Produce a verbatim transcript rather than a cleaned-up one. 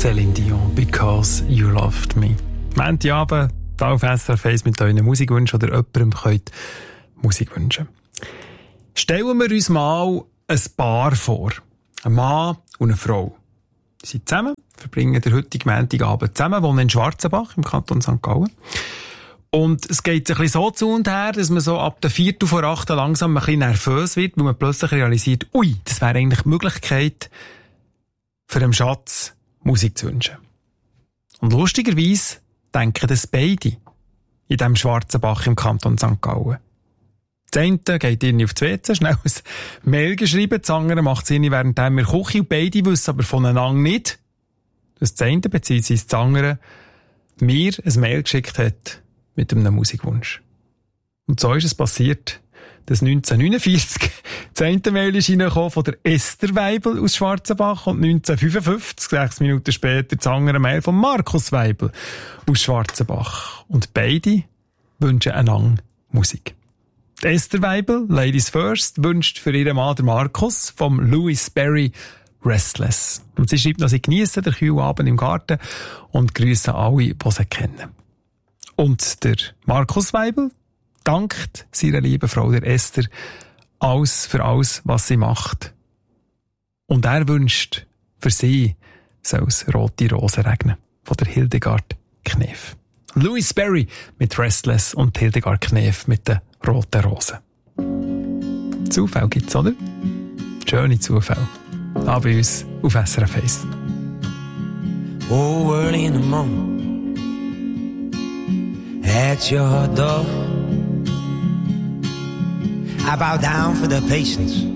Celine Dion, «Because You Loved Me». Montagabend, hier auf S R F eins mit euren Musikwünschen oder jemandem könnt Musik wünschen. Stellen wir uns mal ein Paar vor. Ein Mann und eine Frau. Sie sind zusammen, verbringen den heutigen Montagabend zusammen, wohnen in Schwarzenbach im Kanton Sankt Gallen. Und es geht ein bisschen so zu und her, dass man so ab der Viertel vor acht langsam ein bisschen nervös wird, weil man plötzlich realisiert, ui, das wäre eigentlich die Möglichkeit, für einen Schatz Musik zu wünschen. Und lustigerweise denken das beide in diesem Schwarzenbach im Kanton Sankt Gallen. Das eine geht irgendwie auf die W C, schnell ein Mail geschrieben, das andere macht es irgendwie während wir kochen und beide wissen aber voneinander nicht, dass das eine bzw. das andere mir ein Mail geschickt hat mit einem Musikwunsch. Und so ist es passiert, dass neunzehnhundertneunundvierzig das eine Mail ist reingekommen von der Esther Weibel aus Schwarzenbach und neunzehnhundertfünfundfünfzig, sechs Minuten später, das andere Mail von Markus Weibel aus Schwarzenbach. Und beide wünschen einander Musik. Die Esther Weibel, Ladies First, wünscht für ihren Mann, den Markus, vom Louis Berry Restless. Und sie schreibt noch, sie geniessen den kühlen Abend im Garten und grüßen alle, die sie kennen. Und der Markus Weibel dankt seiner lieben Frau, der Esther, alles für alles, was sie macht. Und er wünscht, für sie soll es rote Rosen regnen. Von der Hildegard Knef. Louis Berry mit Restless und Hildegard Knef mit den roten Rosen. Zufall gibt's, oder? Schöne Zufall. Da bei uns auf S R F eins. Oh, early in the morning, at your door, I bow down for the patience